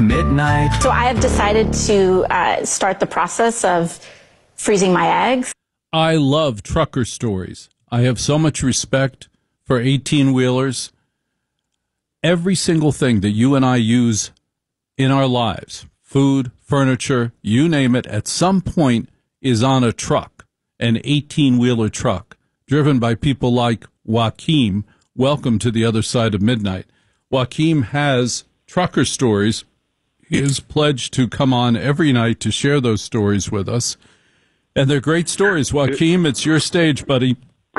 Midnight. So I have decided to start the process of freezing my eggs. I love trucker stories. I have so much respect for 18-wheelers. Every single thing that you and I use in our lives, food, furniture, you name it, at some point is on a truck, an 18-wheeler truck, driven by people like Joaquim. Welcome to the other side of midnight. Joaquim has trucker stories. He is pledged to come on every night to share those stories with us. And they're great stories. Joaquim, it's your stage, buddy.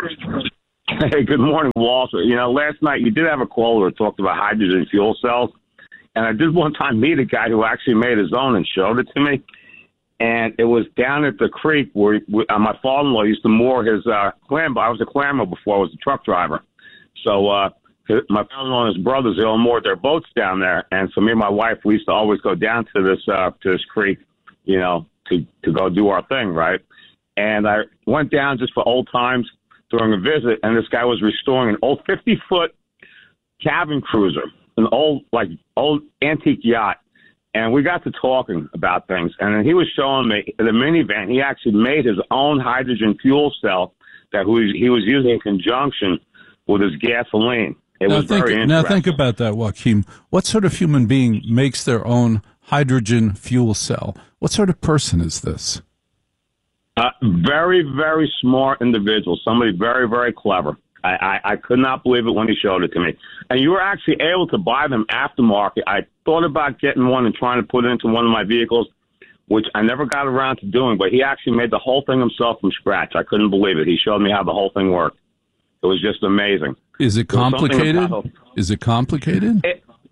Hey, good morning, Walter. You know, last night you did have a caller who talked about hydrogen fuel cells. And I did one time meet a guy who actually made his own and showed it to me. And it was down at the creek where my father-in-law used to moor his clam. I was a clammer before I was a truck driver. So my father-in-law and his brothers, they all moored their boats down there. And so me and my wife, we used to always go down to this creek, you know, to go do our thing, right? And I went down just for old times during a visit, and this guy was restoring an old 50-foot cabin cruiser, an old antique yacht. And we got to talking about things. And then he was showing me the minivan. He actually made his own hydrogen fuel cell that he was using in conjunction with his gasoline. It was very interesting. Now think about that, Joaquim. What sort of human being makes their own hydrogen fuel cell? What sort of person is this? Very, very smart individual. Somebody very, very clever. I could not believe it when he showed it to me. And you were actually able to buy them aftermarket. I thought about getting one and trying to put it into one of my vehicles, which I never got around to doing, but he actually made the whole thing himself from scratch. I couldn't believe it. He showed me how the whole thing worked. It was just amazing. Is it complicated? Is it complicated?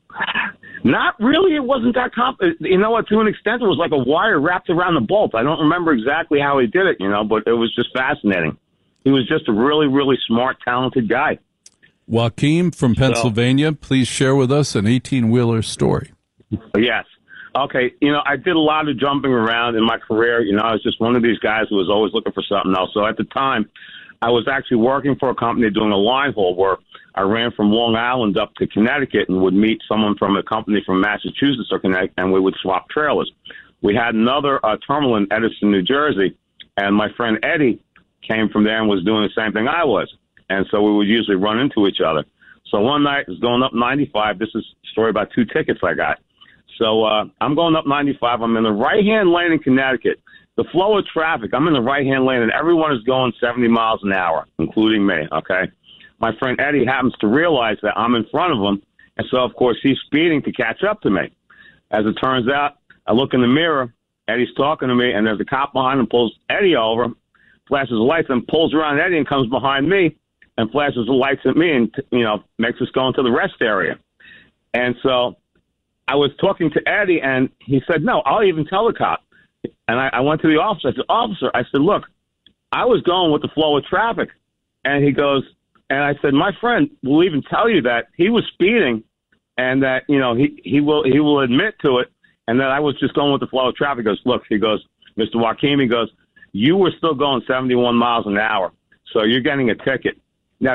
Not really. It wasn't that complicated. You know what? To an extent, it was like a wire wrapped around the bolt. I don't remember exactly how he did it, you know, but it was just fascinating. He was just a really, really smart, talented guy. Joaquim from Pennsylvania, please share with us an 18-wheeler story. Yes. Okay. You know, I did a lot of jumping around in my career. You know, I was just one of these guys who was always looking for something else. So at the time, I was actually working for a company doing a line haul where I ran from Long Island up to Connecticut and would meet someone from a company from Massachusetts or Connecticut, and we would swap trailers. We had another terminal in Edison, New Jersey, and my friend Eddie came from there and was doing the same thing I was. And so we would usually run into each other. So one night I was going up 95. This is a story about 2 tickets I got. So I'm going up 95. I'm in the right-hand lane in Connecticut. The flow of traffic, I'm in the right-hand lane, and everyone is going 70 miles an hour, including me, okay? My friend Eddie happens to realize that I'm in front of him, and so, of course, he's speeding to catch up to me. As it turns out, I look in the mirror, Eddie's talking to me, and there's a cop behind him, pulls Eddie over, flashes the lights, and pulls around Eddie and comes behind me and flashes the lights at me and, you know, makes us go into the rest area. And so I was talking to Eddie, and he said, no, I'll even tell the cop. And I went to the officer. I said, officer, I said, look, I was going with the flow of traffic. And he goes, and I said, my friend will even tell you that he was speeding and that, you know, he will admit to it and that I was just going with the flow of traffic. He goes, look, he goes, Mr. Joaquim, he goes, you were still going 71 miles an hour, so you're getting a ticket. Now,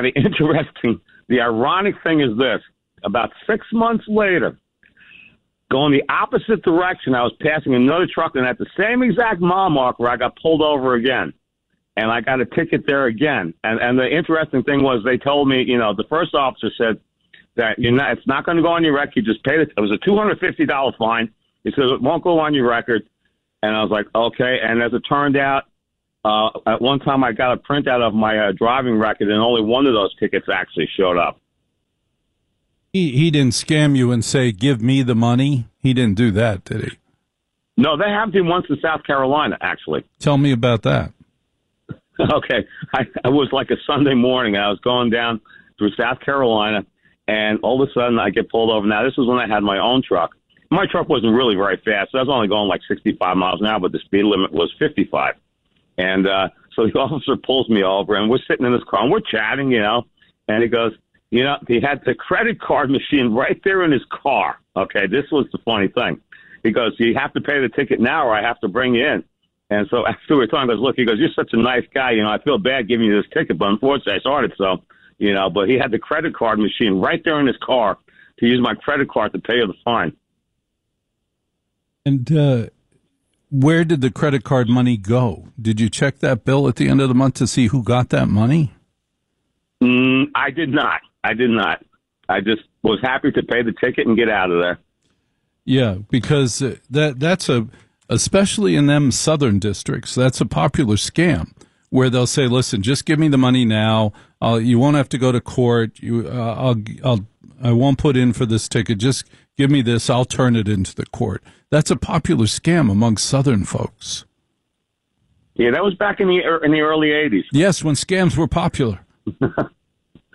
the ironic thing is this. About 6 months later, going the opposite direction, I was passing another truck, and at the same exact mile marker, I got pulled over again. And I got a ticket there again. And the interesting thing was they told me, you know, the first officer said that it's not going to go on your record. You just paid it. It was a $250 fine. He said it won't go on your record. And I was like, okay. And as it turned out, at one time I got a printout of my driving record, and only one of those tickets actually showed up. He didn't scam you and say, give me the money? He didn't do that, did he? No, that happened to him once in South Carolina, actually. Tell me about that. Okay. I was like a Sunday morning. I was going down through South Carolina, and all of a sudden I get pulled over. Now, this was when I had my own truck. My truck wasn't really very fast. So I was only going like 65 miles an hour, but the speed limit was 55. And so the officer pulls me over, and we're sitting in this car, and we're chatting, you know, and he goes, you know, he had the credit card machine right there in his car. Okay, this was the funny thing. He goes, you have to pay the ticket now or I have to bring you in. And so after we were talking, he goes, look, he goes, you're such a nice guy. You know, I feel bad giving you this ticket, but unfortunately I started so, you know, but he had the credit card machine right there in his car to use my credit card to pay you the fine. And where did the credit card money go? Did you check that bill at the end of the month to see who got that money? I did not. I just was happy to pay the ticket and get out of there. Yeah, because that's especially in them southern districts, that's a popular scam where they'll say, "Listen, just give me the money now. You won't have to go to court. I won't put in for this ticket. Just give me this. I'll turn it into the court." That's a popular scam among southern folks. Yeah, that was back in the early '80s. Yes, when scams were popular.